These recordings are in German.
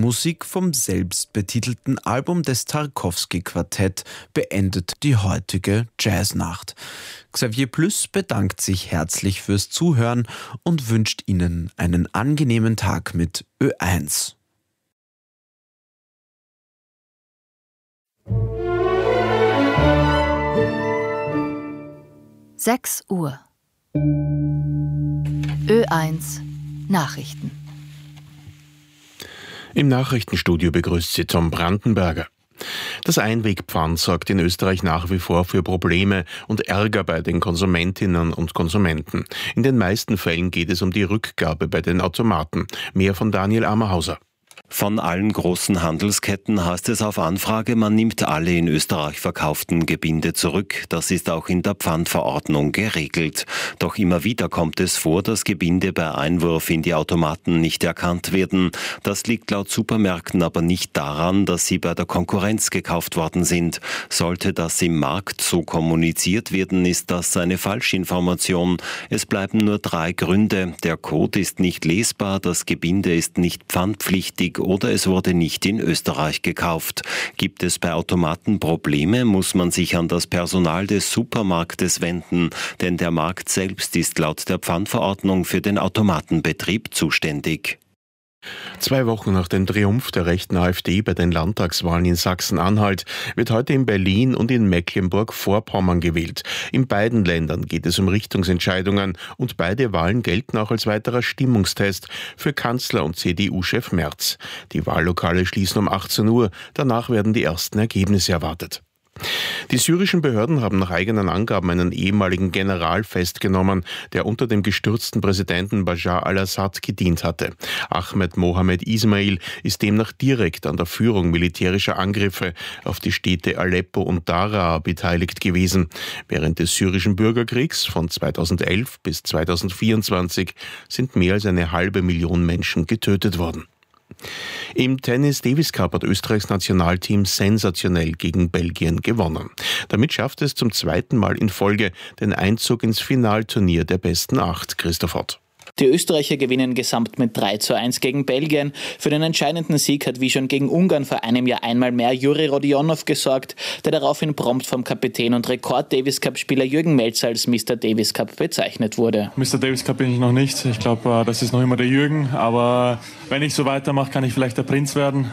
Musik vom selbstbetitelten Album des Tarkowski-Quartett beendet die heutige Jazznacht. Xavier Plüss bedankt sich herzlich fürs Zuhören und wünscht Ihnen einen angenehmen Tag mit Ö1. Uhr. Ö1 Nachrichten. Im Nachrichtenstudio begrüßt Sie Tom Brandenberger. Das Einwegpfand sorgt in Österreich nach wie vor für Probleme und Ärger bei den Konsumentinnen und Konsumenten. In den meisten Fällen geht es um die Rückgabe bei den Automaten. Mehr von Daniel Ammerhauser. Von allen großen Handelsketten heißt es auf Anfrage, man nimmt alle in Österreich verkauften Gebinde zurück. Das ist auch in der Pfandverordnung geregelt. Doch immer wieder kommt es vor, dass Gebinde bei Einwurf in die Automaten nicht erkannt werden. Das liegt laut Supermärkten aber nicht daran, dass sie bei der Konkurrenz gekauft worden sind. Sollte das im Markt so kommuniziert werden, ist das eine Falschinformation. Es bleiben nur 3 Gründe. Der Code ist nicht lesbar, das Gebinde ist nicht pfandpflichtig oder es wurde nicht in Österreich gekauft. Gibt es bei Automaten Probleme, muss man sich an das Personal des Supermarktes wenden, denn der Markt selbst ist laut der Pfandverordnung für den Automatenbetrieb zuständig. 2 Wochen nach dem Triumph der rechten AfD bei den Landtagswahlen in Sachsen-Anhalt wird heute in Berlin und in Mecklenburg-Vorpommern gewählt. In beiden Ländern geht es um Richtungsentscheidungen und beide Wahlen gelten auch als weiterer Stimmungstest für Kanzler und CDU-Chef Merz. Die Wahllokale schließen um 18 Uhr, danach werden die ersten Ergebnisse erwartet. Die syrischen Behörden haben nach eigenen Angaben einen ehemaligen General festgenommen, der unter dem gestürzten Präsidenten Bashar al-Assad gedient hatte. Ahmed Mohammed Ismail ist demnach direkt an der Führung militärischer Angriffe auf die Städte Aleppo und Daraa beteiligt gewesen. Während des syrischen Bürgerkriegs von 2011 bis 2024 sind mehr als 500.000 Menschen getötet worden. Im Tennis Davis Cup hat Österreichs Nationalteam sensationell gegen Belgien gewonnen. Damit schafft es zum 2. Mal in Folge den Einzug ins Finalturnier der besten 8. Christoph Ott. Die Österreicher gewinnen gesamt mit 3:1 gegen Belgien. Für den entscheidenden Sieg hat wie schon gegen Ungarn vor einem Jahr einmal mehr Juri Rodionov gesorgt, der daraufhin prompt vom Kapitän und Rekord-Davis-Cup-Spieler Jürgen Melzer als Mr. Davis Cup bezeichnet wurde. Mr. Davis Cup bin ich noch nicht. Ich glaube, das ist noch immer der Jürgen. Aber wenn ich so weitermache, kann ich vielleicht der Prinz werden.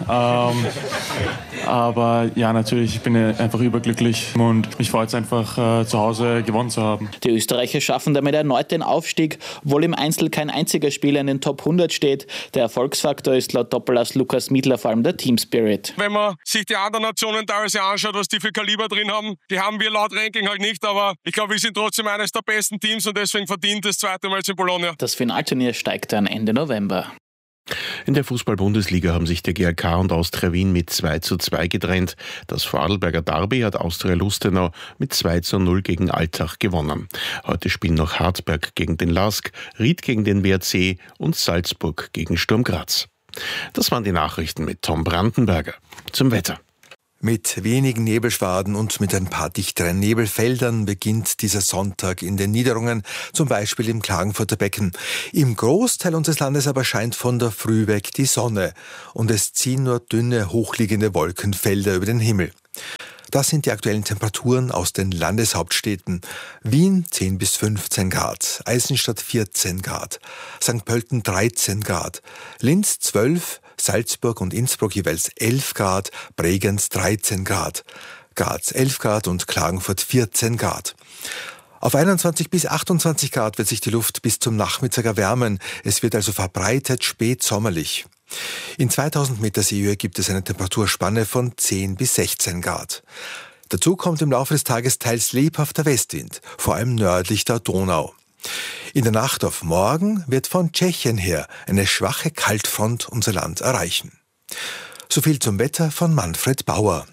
Aber ja, natürlich, ich bin einfach überglücklich und mich freut es einfach, zu Hause gewonnen zu haben. Die Österreicher schaffen damit erneut den Aufstieg, obwohl im Einzel kein einziger Spieler in den Top 100 steht. Der Erfolgsfaktor ist laut Doppelass Lukas Miedler vor allem der Team Spirit. Wenn man sich die anderen Nationen teilweise anschaut, was die für Kaliber drin haben, die haben wir laut Ranking halt nicht, aber ich glaube, wir sind trotzdem eines der besten Teams und deswegen verdient das 2. Mal in Bologna. Das Finalturnier steigt dann Ende November. In der Fußball-Bundesliga haben sich der GRK und Austria Wien mit 2:2 getrennt. Das Vorarlberger Derby hat Austria Lustenau mit 2:0 gegen Altach gewonnen. Heute spielen noch Hartberg gegen den LASK, Ried gegen den WRC und Salzburg gegen Sturm Graz. Das waren die Nachrichten mit Tom Brandenberger. Zum Wetter. Mit wenigen Nebelschwaden und mit ein paar dichteren Nebelfeldern beginnt dieser Sonntag in den Niederungen, zum Beispiel im Klagenfurter Becken. Im Großteil unseres Landes aber scheint von der Früh weg die Sonne und es ziehen nur dünne, hochliegende Wolkenfelder über den Himmel. Das sind die aktuellen Temperaturen aus den Landeshauptstädten. Wien 10 bis 15 Grad, Eisenstadt 14 Grad, St. Pölten 13 Grad, Linz 12, Salzburg und Innsbruck jeweils 11 Grad, Bregenz 13 Grad, Graz 11 Grad und Klagenfurt 14 Grad. Auf 21 bis 28 Grad wird sich die Luft bis zum Nachmittag erwärmen. Es wird also verbreitet spätsommerlich. In 2000 Meter Seehöhe gibt es eine Temperaturspanne von 10 bis 16 Grad. Dazu kommt im Laufe des Tages teils lebhafter Westwind, vor allem nördlich der Donau. In der Nacht auf morgen wird von Tschechien her eine schwache Kaltfront unser Land erreichen. Soviel zum Wetter von Manfred Bauer.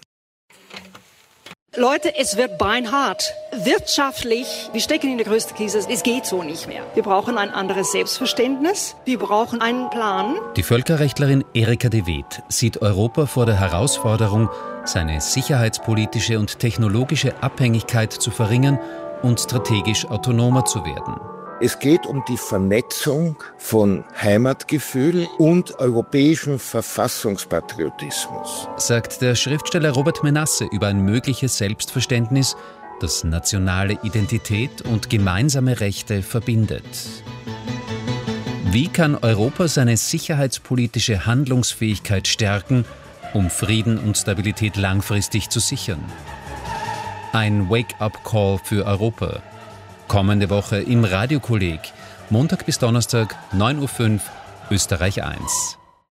Leute, es wird beinhart. Wirtschaftlich, wir stecken in der größten Krise, es geht so nicht mehr. Wir brauchen ein anderes Selbstverständnis, wir brauchen einen Plan. Die Völkerrechtlerin Erika de Weet sieht Europa vor der Herausforderung, seine sicherheitspolitische und technologische Abhängigkeit zu verringern und strategisch autonomer zu werden. Es geht um die Vernetzung von Heimatgefühl und europäischem Verfassungspatriotismus, sagt der Schriftsteller Robert Menasse über ein mögliches Selbstverständnis, das nationale Identität und gemeinsame Rechte verbindet. Wie kann Europa seine sicherheitspolitische Handlungsfähigkeit stärken, um Frieden und Stabilität langfristig zu sichern? Ein Wake-up-Call für Europa. Kommende Woche im Radiokolleg. Montag bis Donnerstag, 9.05 Uhr, Österreich 1.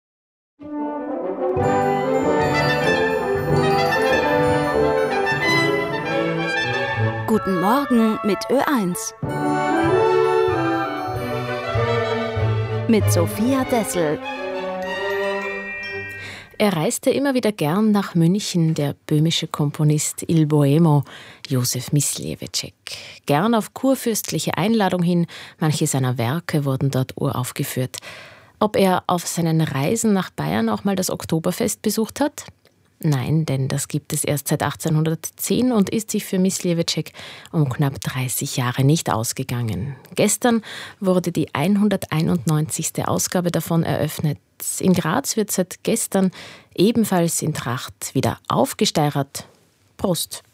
Guten Morgen mit Ö1. Mit Sophia Dessel. Er reiste immer wieder gern nach München, der böhmische Komponist Il Boemo, Józef Myslewitschek. Gern auf kurfürstliche Einladung hin, manche seiner Werke wurden dort uraufgeführt. Ob er auf seinen Reisen nach Bayern auch mal das Oktoberfest besucht hat? Nein, denn das gibt es erst seit 1810 und ist sich für Myslewitschek um knapp 30 Jahre nicht ausgegangen. Gestern wurde die 191. Ausgabe davon eröffnet. In Graz wird seit gestern ebenfalls in Tracht wieder aufgesteiert. Prost!